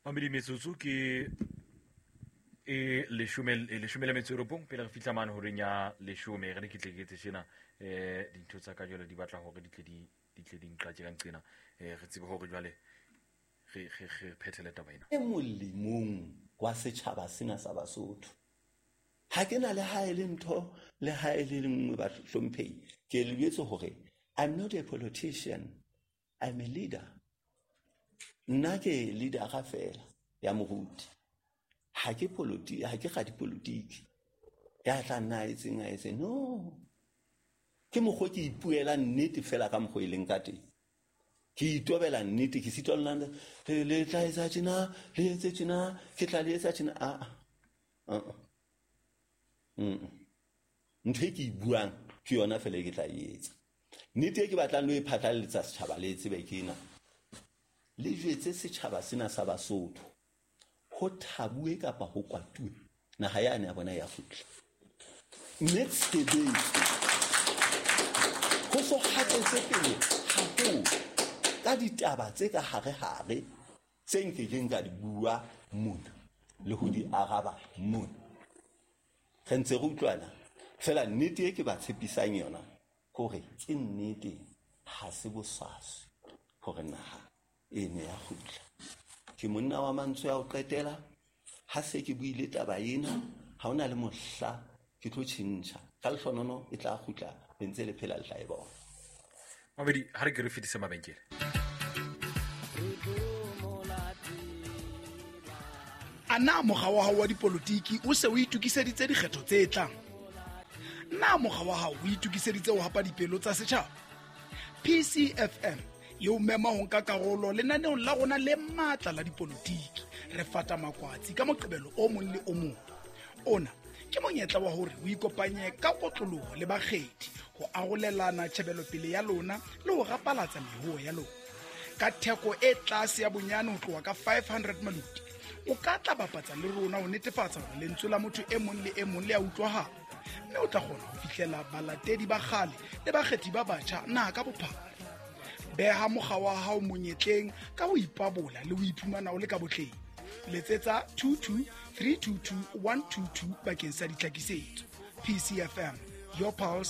Mamedi metsotso ke leshome le metso e ropong pele re fihla mane horeng ya leshome re ne ke tle ke tsena dintho tsa ka jwale di batla hore di tle di nqatse ka nqena re tsebe hore jwale re phethele taba ena e molemong wa setjhaba sena sa Basotho. Ha ke na le ha e le ntho le ha e le nngwe ba hlomphehi ke le betse hore I'm not a politician, I'm a leader. Nna ke leader ga fela ya moruti. Ha ke ga dipolitiki ya tla nna etseng a etse no. Ke mokgo ke ipuela nnete fela ka mokgo e leng ka teng. Ke itobela nnete ke sitolana le tla etsa tjena le etse tjena ke tla le etsa tjena ntho e ke buang ke yona fela ke tla etsa. Nnete e ke batlang le phatlaletsa setjhaba le tsebe kena le jwetse setjhaba sena sa Basotho ho thabue kapa ho kwatuwe naha yane ya bona ya futla mme tshebetso ho so hatetse pele haholo ka ditaba tse ka hare tse nkekeng ka di bua mona le ho di araba mona re ntse re utlwana fela nnete e ke ba tshepisang yona hore ke nnete ha se boswaswi hore naha ene ya futla ke monna wa mantswe ya ho qetela ha se ke buile taba ena ha ona le mohla ke tlo tjhentjha ka lehlonono e tla futla bentse le phela le tla e bona. Mamedi ha re ke re fetise mabenkele ana mokga wa hao wa dipolitiki o se o itukiseditse dikgetho tse tlang. Na mokga wa hao o itukiseditse ho hapa dipelo tsa setjhaba? PCFM yo mema ho nka karolo lenaneong la rona le matla la dipolitiki re fata makwatsi ka moqebelo o mong le o mong. Ona ke monyetla wa hore o ikopanye ka kotloloho le bakgethi ho arolelana tjhebelo pele ya lona le ho rapalatsa mehuo ya lona. Ka theko e tlase ya bonyane ho tloha ka 500 maluti o ka tla bapatsa le rona ho netefatsa hore lentswe la motho e mong le e mong le a utlwahala, mme o tla kgona ho fihlela balatedi ba kgale le bakgethi ba batjha naha ka bophara. Beha mokga wa hao monyetleng ka ho ipabola le ho iphumana o le ka botleng. Letsetsa 22 322 122 bakeng sa ditlhakisetso. PCFM, your pulse,